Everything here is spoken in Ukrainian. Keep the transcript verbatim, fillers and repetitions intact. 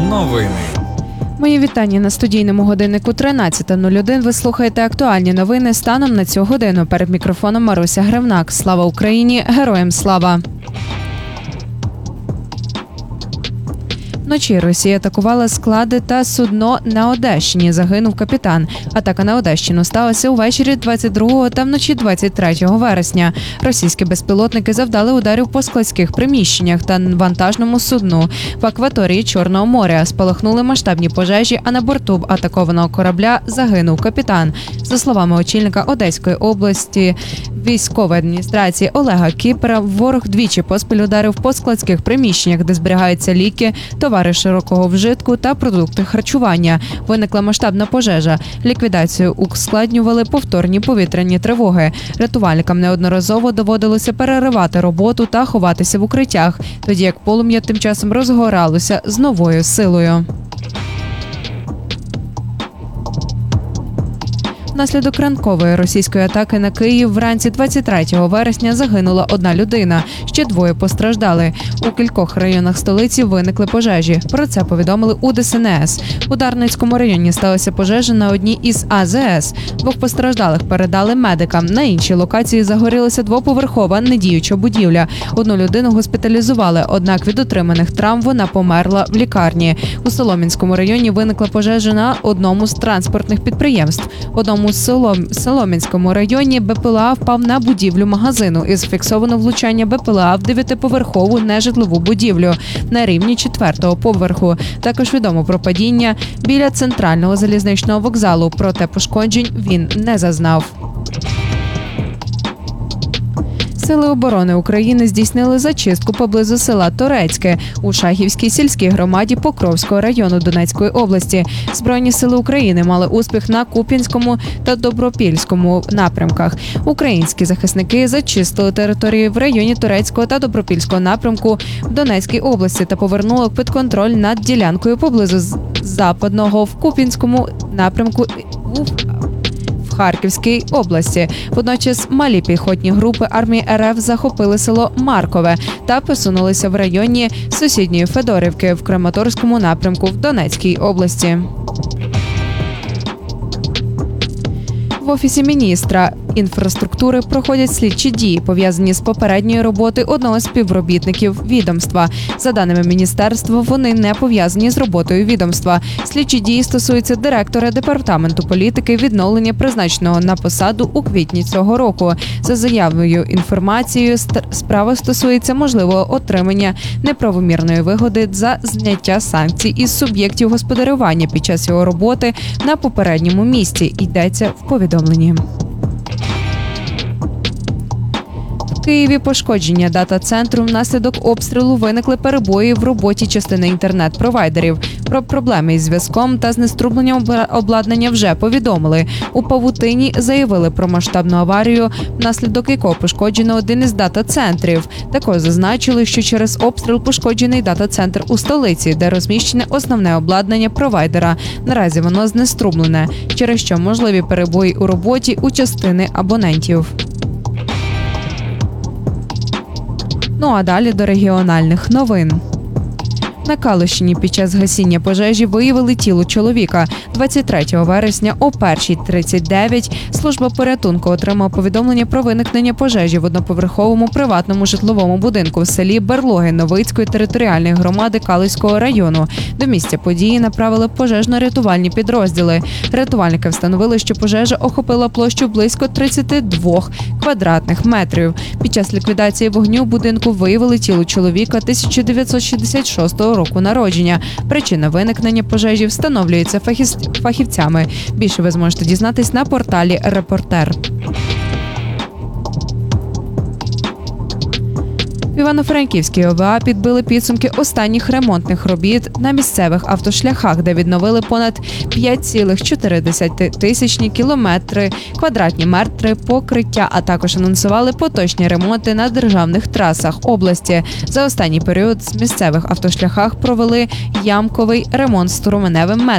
Новини. Мої вітання на студійному годиннику тринадцята нуль один. Ви слухаєте актуальні новини станом на цю годину. Перед мікрофоном Маруся Гривнак. Слава Україні! Героям слава! Вночі Росія атакувала склади та судно на Одещині. Загинув капітан. Атака на Одещину сталася увечері двадцять другого та вночі двадцять третього вересня. Російські безпілотники завдали ударів по складських приміщеннях та вантажному судну в акваторії Чорного моря. Спалахнули масштабні пожежі, а на борту атакованого корабля загинув капітан. За словами очільника Одеської області військової адміністрації Олега Кіпера, ворог двічі поспіль ударив по складських приміщеннях, де зберігаються ліки, товари широкого вжитку та продукти харчування. Виникла масштабна пожежа. Ліквідацію ускладнювали повторні повітряні тривоги. Рятувальникам неодноразово доводилося переривати роботу та ховатися в укриттях, тоді як полум'я тим часом розгоралося з новою силою. Внаслідок ранкової російської атаки на Київ вранці двадцять третього вересня загинула одна людина, ще двоє постраждали. У кількох районах столиці виникли пожежі. Про це повідомили у Де Ес En Ес. У Дарницькому районі сталася пожежа на одній із А Зе Ес. Двох постраждалих передали медикам. На іншій локації загорілася двоповерхова недіюча будівля. Одну людину госпіталізували, однак від отриманих травм вона померла в лікарні. У Солом'янському районі виникла пожежа на одному з транспортних підприємств. Одному У Солом'янському районі Бе Пе Ел А впав на будівлю магазину і зафіксовано влучання Бе Пе Ел А в дев'ятиповерхову нежитлову будівлю на рівні четвертого поверху. Також відомо про падіння біля центрального залізничного вокзалу, проте пошкоджень він не зазнав. Сили оборони України здійснили зачистку поблизу села Торецьке у Шахівській сільській громаді Покровського району Донецької області. Збройні сили України мали успіх на Куп'янському та Добропільському напрямках. Українські захисники зачистили території в районі Торецького та Добропільського напрямку в Донецькій області та повернули під контроль над ділянкою поблизу Западного в Куп'янському напрямку у Харківській області. Водночас малі піхотні групи армії Ер Еф захопили село Маркове та посунулися в районі сусідньої Федорівки в Краматорському напрямку в Донецькій області. В Офісі міністра інфраструктури проходять слідчі дії, пов'язані з попередньою роботою одного з співробітників відомства. За даними міністерства, вони не пов'язані з роботою відомства. Слідчі дії стосуються директора департаменту політики відновлення, призначеного на посаду у квітні цього року. За заявою інформацією, справа стосується можливого отримання неправомірної вигоди за зняття санкцій із суб'єктів господарювання під час його роботи на попередньому місці, йдеться в повідомленні. В Києві пошкодження дата-центру внаслідок обстрілу виникли перебої в роботі частини інтернет-провайдерів. Про проблеми із зв'язком та знеструмленням обладнання вже повідомили. У Павутині заявили про масштабну аварію, внаслідок якого пошкоджено один із дата-центрів. Також зазначили, що через обстріл пошкоджений дата-центр у столиці, де розміщене основне обладнання провайдера. Наразі воно знеструмлене, через що можливі перебої у роботі у частини абонентів. Ну а далі до регіональних новин. На Калущині під час гасіння пожежі виявили тіло чоловіка. двадцять третього вересня о першій тридцять дев'ять служба порятунку отримала повідомлення про виникнення пожежі в одноповерховому приватному житловому будинку в селі Берлоги Новицької територіальної громади Калузького району. До місця події направили пожежно-рятувальні підрозділи. Рятувальники встановили, що пожежа охопила площу близько тридцять два квадратних метрів. Під час ліквідації вогню в будинку виявили тіло чоловіка тисяча дев'ятсот шістдесят шостого року народження. Причина виникнення пожежі встановлюється фахівцями. Більше ви зможете дізнатись на порталі «Репортер». В Івано-Франківській О Ве А підбили підсумки останніх ремонтних робіт на місцевих автошляхах, де відновили понад п'ять цілих чотири десятих тисячні кілометри, квадратні метри покриття, а також анонсували поточні ремонти на державних трасах області. За останній період з місцевих автошляхах провели ямковий ремонт струменевим метром.